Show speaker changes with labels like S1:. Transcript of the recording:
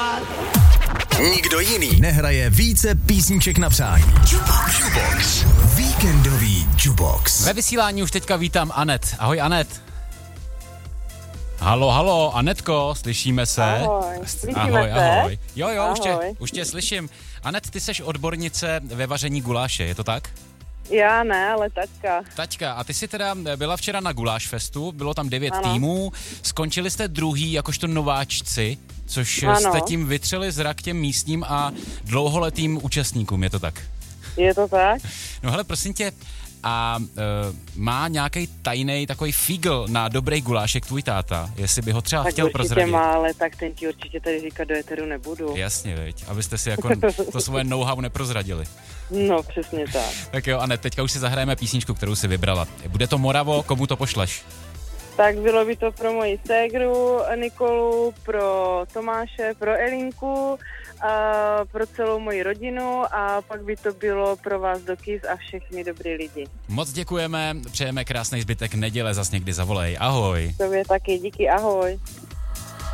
S1: Nikdo jiný nehraje více písniček na přání. Jukebox. Víkendový Jukebox.
S2: Ve vysílání už teďka vítám Anet. Ahoj Anet. Halo, Anetko, slyšíme se?
S3: Ahoj, slyšíme se?
S2: Ahoj. Jo,
S3: Ahoj.
S2: už tě slyším. Anet, ty seš odbornice ve vaření guláše, je to tak?
S3: Já ne, ale taťka.
S2: Taťka, a ty jsi teda byla včera na Guláš Festu, bylo tam 9 týmů, skončili jste druhý jakožto nováčci, což jste tím vytřeli zrak těm místním a dlouholetým účastníkům, je to tak?
S3: Je to tak?
S2: No hele, prosím tě, a má nějaký tajný takový fígl na dobrý gulášek tvůj táta, jestli by ho třeba
S3: tak
S2: chtěl prozradit?
S3: má, ale tak ten ti určitě tady říkat do éteru nebudu.
S2: Jasně, veď, abyste si jako to svoje know-how neprozradili.
S3: No, přesně tak.
S2: Tak jo, Anet, teďka už si zahrajeme písničku, kterou si vybrala. Bude to Moravo, komu to pošleš?
S3: Tak bylo by to pro moji ségru Nikolu, pro Tomáše, pro Elinku, a pro celou moji rodinu a pak by to bylo pro vás do Kiss a všechny dobrý lidi.
S2: Moc děkujeme, přejeme krásný zbytek neděle, zas někdy zavolej. Ahoj.
S3: Tobě taky, díky, ahoj.